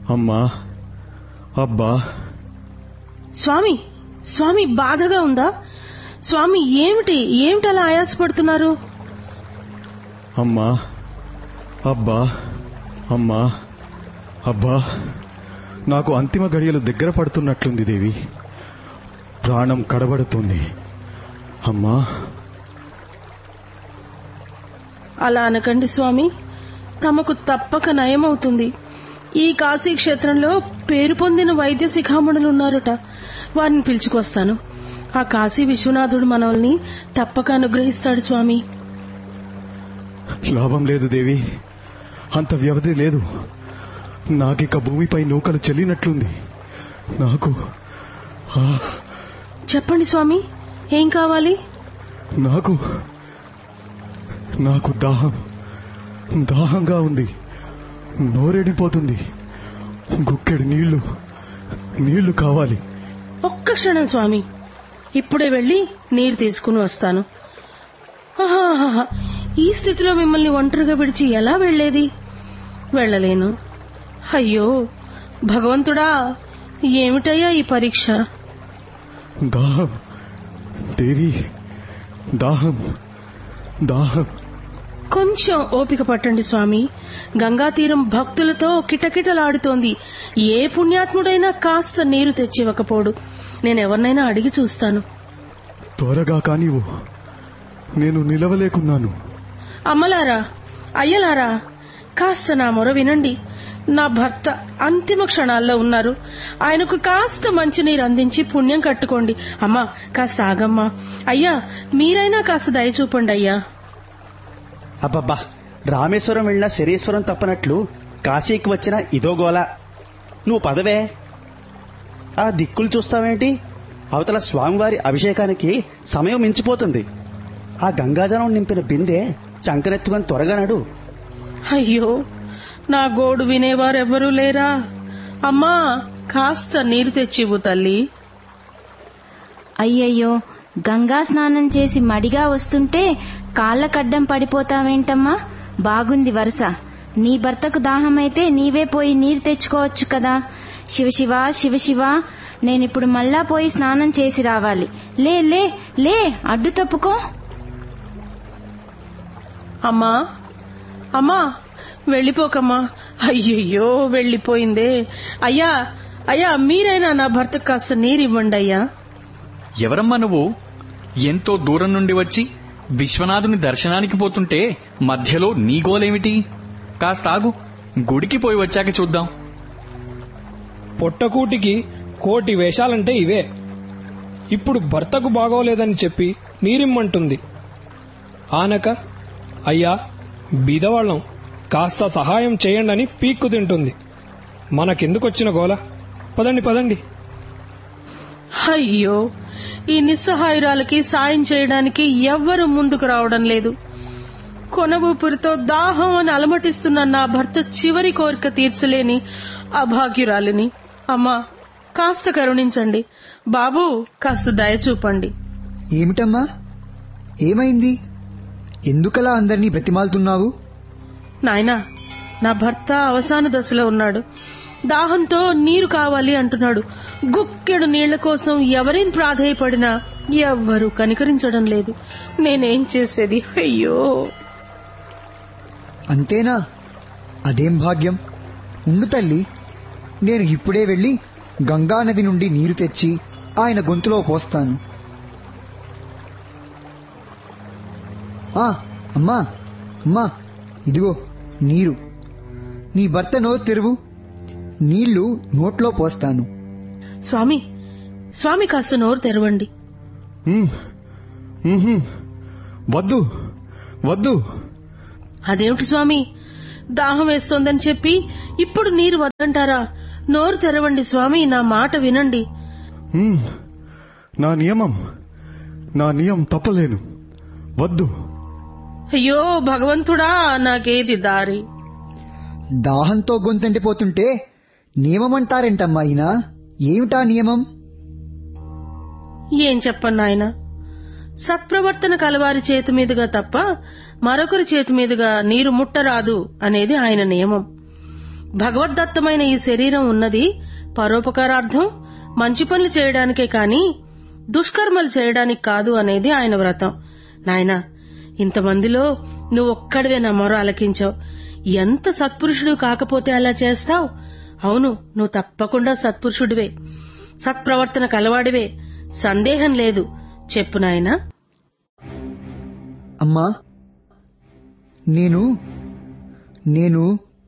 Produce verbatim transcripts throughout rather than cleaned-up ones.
అమ్మా, అబ్బా. స్వామి, స్వామి బాధగా ఉందా? స్వామి ఏమిటి ఏమిటి అలా ఆయాసపడుతున్నారు? అమ్మా, అబ్బా, అమ్మా, అబ్బా. నాకు అంతిమ గడియలు దగ్గర పడుతున్నట్లుంది దేవి. ప్రాణం కడబడుతుంది. అమ్మా. అలా అనకండి స్వామి, తమకు తప్పక నయమవుతుంది. ఈ కాశీ క్షేత్రంలో పేరు పొందిన వైద్య శిఖామణులు ఉన్నారట. వారిని పిలుచుకొస్తాను. ఆ కాశీ విశ్వనాథుడు మనల్ని తప్పక అనుగ్రహిస్తాడు స్వామి. లాభం లేదు దేవి, అంత వ్యవధి లేదు. నాకిక భూమిపై నూకలు చెల్లినట్లుంది. నాకు చెప్పండి స్వామి, ఏం కావాలి? నాకు నాకు దాహం దాహంగా ఉంది. నోరెడిపోతుంది. గుక్కెడు నీళ్లు నీళ్లు కావాలి. ఒక్క క్షణం స్వామి, ఇప్పుడే వెళ్లి నీరు తీసుకుని వస్తాను. ఆహాహా, ఈ స్థితిలో మిమ్మల్ని ఒంటరిగా విడిచి ఎలా వెళ్లేది? వెళ్లలేను. అయ్యో భగవంతుడా, ఏమిటయ్యా ఈ పరీక్ష? దాహం దేవి, దాహం దాహం. కొంచెం ఓపిక పట్టండి స్వామి. గంగా తీరం భక్తులతో కిటకిటలాడుతోంది. ఏ పుణ్యాత్ముడైనా కాస్త నీరు తెచ్చివ్వకపోడు. నేనెవరినైనా అడిగి చూస్తాను. త్వరగా కానివ్వు, నేను నిలవలేకున్నాను. అమ్మలారా, అయ్యలారా, కాస్త నా మొర వినండి. నా భర్త అంతిమ క్షణాల్లో ఉన్నారు. ఆయనకు కాస్త మంచినీరు అందించి పుణ్యం కట్టుకోండి. అమ్మా, కాస్త ఆగమ్మా. అయ్యా, మీరైనా కాస్త దయ చూపండి అయ్యా. అబ్బబ్బా, రామేశ్వరం వెళ్ళిన శరీశ్వరం తప్పనట్లు కాశీకి వచ్చిన ఇదో గోల. నువ్వు పదవే. ఆ దిక్కులు చూస్తావేంటి? అవతల స్వామివారి అభిషేకానికి సమయం మించిపోతుంది. ఆ గంగాజలం నింపిన బిందె చంకనెత్తుకొని త్వరగా నడు. అయ్యో, నా గోడు వినేవారెవ్వరూ లేరా? అమ్మా, కాస్త నీరు తెచ్చివ్వు తల్లి. అయ్యయ్యో, గంగా స్నానం చేసి మడిగా వస్తుంటే కాళ్ళకడ్డం పడిపోతావేంటమ్మా? బాగుంది వరుస. నీ భర్తకు దాహమైతే నీవే పోయి నీరు తెచ్చుకోవచ్చు కదా. శివశివ శివశివ, నేనిప్పుడు మళ్ళా పోయి స్నానం చేసి రావాలి. లే లే లే, అడ్డు తప్పుకో. అమ్మా, అమ్మా, వెళ్లిపోకమ్మా. అయ్యయ్యో, వెళ్లిపోయిందే. అయ్యా, అయ్యా, మీరైనా నా భర్తకు కాస్త నీరివ్వండి అయ్యా. ఎవరమ్మా నువ్వు? ఎంతో దూరం నుండి వచ్చి విశ్వనాథుని దర్శనానికి పోతుంటే మధ్యలో నీ గోలేమిటి? కాస్త ఆగు, గుడికి పోయి వచ్చాక చూద్దాం. పొట్టకూటికి కోటి వేషాలంటే ఇవే. ఇప్పుడు భర్తకు బాగోలేదని చెప్పి నీరిమ్మంటుంది. ఆనక అయ్యా బీదవాళ్లం, కాస్త సహాయం చేయండని పీక్కు తింటుంది. మనకెందుకొచ్చిన గోల? పదండి పదండి. అయ్యో, ఈ నిస్సహాయురాలకి సాయం చేయడానికి ఎవ్వరూ ముందుకు రావడం లేదు. కొన ఊపిరితో దాహం అని అలమటిస్తున్న నా భర్త చివరి కోరిక తీర్చలేని అభాగ్యురాలిని. అమ్మా, కాస్త కరుణించండి. బాబూ, కాస్త దయ చూపండి. ఏమిటమ్మా, ఏమైంది? ఎందుకలా అందరినీ బ్రతిమాలుతున్నావు? నాయనా, నా భర్త అవసాన దశలో ఉన్నాడు. దాహంతో నీరు కావాలి అంటున్నాడు. గుక్కెడు నీళ్ల కోసం ఎవరేం ప్రాధేయపడినా ఎవ్వరూ కనికరించడం లేదు. నేనేం చేసేది? అయ్యో. అంతేనా? అదేం భాగ్యం. ఉండు తల్లి, నేను ఇప్పుడే వెళ్లి గంగానది నుండి నీరు తెచ్చి ఆయన గొంతులో పోస్తాను. ఆ అమ్మా, అమ్మా, ఇదిగో నీరు. నీ భర్త నోరు తెరువు, నీళ్లు నోట్లో పోస్తాను. స్వామి, స్వామి, కాస్త నోరు తెరవండి. వద్దు వద్దు. అదేమిటి స్వామి, దాహం వేస్తోందని చెప్పి ఇప్పుడు నీరు వద్దంటారా? నోరు తెరవండి స్వామి, నా మాట వినండి. నా నియమం నా నియమం తప్పలేను. వద్దు. అయ్యో భగవంతుడా, నాకేది దారి? దాహంతో గొంతంటిపోతుంటే నియమమంటారేంటమ్మా ఈయన? ఏమిటా నియమం? ఏం చెప్పను నాయన. సత్ప్రవర్తన కలవారి చేతి మీదుగా తప్ప మరొకరి చేతి మీదుగా నీరు ముట్టరాదు అనేది ఆయన నియమం. భగవద్దత్తమైన ఈ శరీరం ఉన్నది పరోపకారార్థం మంచి పనులు చేయడానికే కాని దుష్కర్మలు చేయడానికి కాదు అనేది ఆయన వ్రతం. నాయనా, ఇంతమందిలో నువ్వు ఒక్కడివే నా మొర ఆలకించావు. ఎంత సత్పురుషుడు కాకపోతే అలా చేస్తావు? అవును, నువ్వు తప్పకుండా సత్పురుషుడివే, సత్ప్రవర్తన కలవాడివే, సందేహం లేదు. చెప్పు నాయనా. అమ్మా, నేను నేను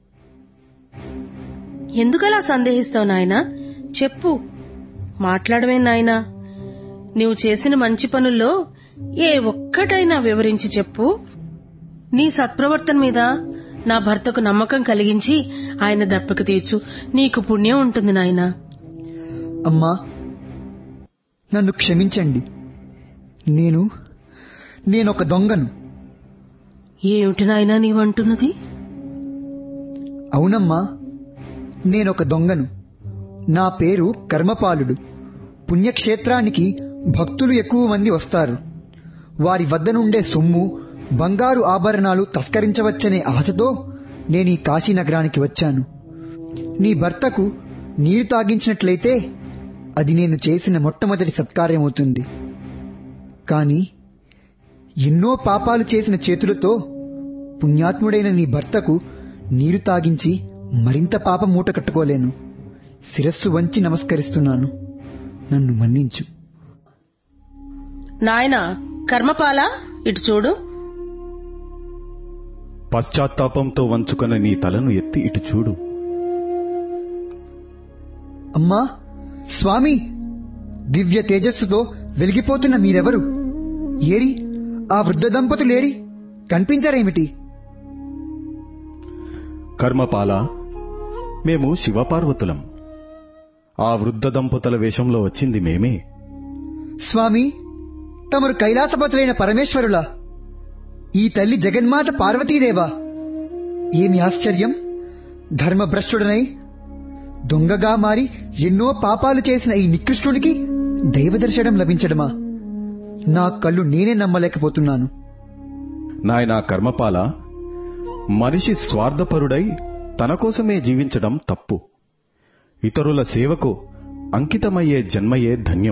ఎందుకలా సందేహిస్తావు నాయనా? చెప్పు, మాట్లాడమే నాయనా. నీవు చేసిన మంచి పనుల్లో ఏ ఒక్కటైనా వివరించి చెప్పు. నీ సత్ప్రవర్తన మీద నా భర్తకు నమ్మకం కలిగించి ఆయన దప్పిక తీర్చు. నీకు పుణ్యం ఉంటుంది నాయనా. అమ్మా, నన్ను క్షమించండి. నేను నేనొక దొంగను. ఏమిటి నాయనా నీవంటున్నది? అవునమ్మా, నేనొక దొంగను. నా పేరు కర్మపాలుడు. పుణ్యక్షేత్రానికి భక్తులు ఎక్కువ మంది వస్తారు. వారి వద్ద నుండే సొమ్ము, బంగారు ఆభరణాలు తస్కరించవచ్చనే ఆశతో నేను ఈ కాశీనగరానికి వచ్చాను. నీ భర్తకు నీరు తాగించినట్లయితే అది నేను చేసిన మొట్టమొదటి సత్కార్యమవుతుంది. కాని ఎన్నో పాపాలు చేసిన చేతులతో పుణ్యాత్ముడైన నీ భర్తకు నీరు తాగించి మరింత పాపం మూట కట్టుకోలేను. శిరస్సు వంచి నమస్కరిస్తున్నాను. నన్ను మన్నించు. నాయనా కర్మపాల, ఇటు చూడు. పశ్చాత్తాపంతో వంచుకున్న నీ తలను ఎత్తి ఇటు చూడు. అమ్మా, స్వామి, దివ్య తేజస్సుతో వెలిగిపోతున్న మీరెవరు? ఏరి ఆ వృద్ధ దంపతులేరి? కనిపించరేమిటి? కర్మపాల, మేము శివపార్వతులం. ఆ వృద్ధ దంపతుల వేషంలో వచ్చింది మేమే. స్వామి, తమరు కైలాసపతులైన పరమేశ్వరులా? ఈ తల్లి జగన్మాత పార్వతీదేవా? ఏమి ఆశ్చర్యం! ధర్మభ్రష్టుడనై దొంగగా మారి ఎన్నో పాపాలు చేసిన ఈ నికృష్టునికి దైవదర్శనం లభించడమా? నా కళ్ళు నేనే నమ్మలేకపోతున్నాను. నాయనా కర్మపాల, మనిషి స్వార్థపరుడై తన కోసమే జీవించడం తప్పు. ఇతరుల సేవకు అంకితమయ్యే జన్మయే ధన్యం.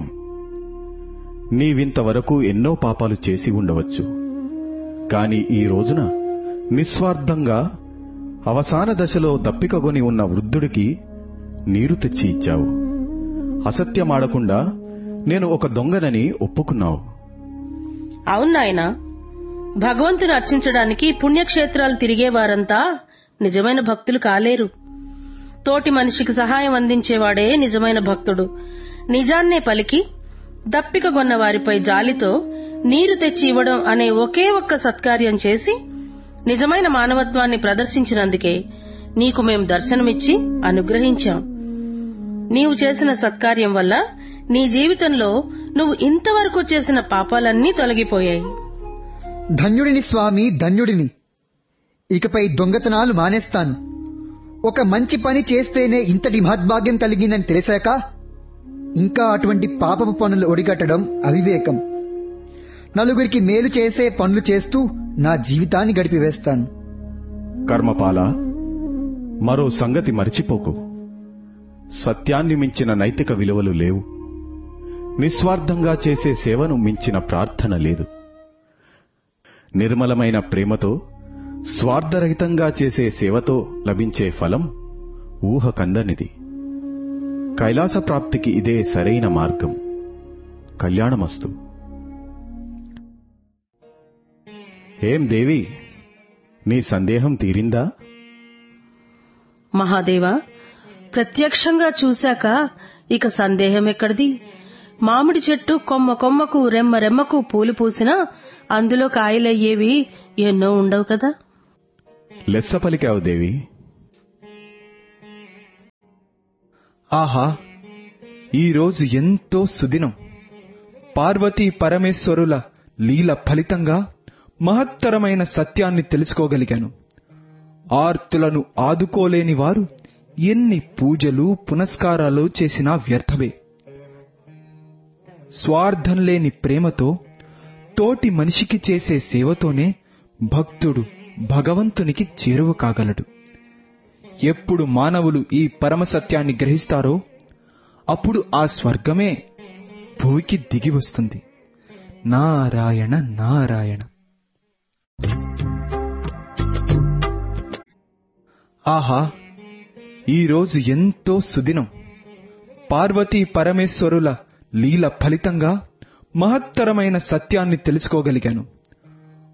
నీవింతవరకు ఎన్నో పాపాలు చేసి ఉండవచ్చు. కాని ఈ రోజున నిస్వార్థంగా అవసాన దశలో దప్పికగొని ఉన్న వృద్ధుడికి నీరు తెచ్చి ఇచ్చావు. అసత్యమాడకుండా నేను ఒక దొంగనని ఒప్పుకున్నావు. అవునాయనా, భగవంతుని అర్చించడానికి పుణ్యక్షేత్రాలు తిరిగేవారంతా నిజమైన భక్తులు కాలేరు. తోటి మనిషికి సహాయం అందించేవాడే నిజమైన భక్తుడు. నిజాన్నే పలికి దప్పికగొన్న వారిపై జాలితో నీరు తెచ్చి ఇవ్వడం అనే ఒకే ఒక్క సత్కార్యం చేసి నిజమైన మానవత్వాన్ని ప్రదర్శించినందుకే నీకు మేం దర్శనమిచ్చి అనుగ్రహించాం. నీవు చేసిన సత్కార్యం వల్ల నీ జీవితంలో నువ్వు ఇంతవరకు చేసిన పాపాలన్నీ తొలగిపోయాయి. ధన్యుడిని స్వామి, ధన్యుడిని. ఇకపై దొంగతనాలు మానేస్తాను. ఒక మంచి పని చేస్తేనే ఇంతటి మహద్భాగ్యం కలిగిందని తెలిసాక ఇంకా అటువంటి పాపపు పనులు ఒడిగట్టడం అవివేకం. నలుగురికి మేలు చేసే పనులు చేస్తూ నా జీవితాన్ని గడిపివేస్తాను. కర్మపాల, మరో సంగతి మరిచిపోకు. సత్యాన్ని మించిన నైతిక విలువలు లేవు. నిస్వార్థంగా చేసే సేవను మించిన ప్రార్థన లేదు. నిర్మలమైన ప్రేమతో స్వార్థరహితంగా చేసే సేవతో లభించే ఫలం ఊహ కందనిది. కైలాస ప్రాప్తికి ఇదే సరైన మార్గం. కళ్యాణమస్తు. ఏం దేవి, నీ సందేహం తీరిందా? మహాదేవా, ప్రత్యక్షంగా చూశాక ఇక సందేహం ఎక్కడిది? మామిడి చెట్టు కొమ్మ కొమ్మకు రెమ్మ రెమ్మకు పూలు పూసినా అందులో కాయలయ్యేవి ఎన్నో ఉండవు కదా. లెస్స పలికావు దేవి. ఆహా, ఈరోజు ఎంతో సుదినం. పార్వతీ పరమేశ్వరుల లీల ఫలితంగా మహత్తరమైన సత్యాన్ని తెలుసుకోగలిగాను. ఆర్తులను ఆదుకోలేని వారు ఎన్ని పూజలు పునస్కారాలు చేసినా వ్యర్థమే. స్వార్థం లేని ప్రేమతో తోటి మనిషికి చేసే సేవతోనే భక్తుడు భగవంతునికి చేరువ కాగలడు. ఎప్పుడు మానవులు ఈ పరమ సత్యాన్ని గ్రహిస్తారో అప్పుడు ఆ స్వర్గమే భూమికి దిగి వస్తుంది. నారాయణ నారాయణ. ఆహా, ఈరోజు ఎంతో సుదినం. పార్వతీ పరమేశ్వరుల లీల ఫలితంగా మహత్తరమైన సత్యాన్ని తెలుసుకోగలిగాను.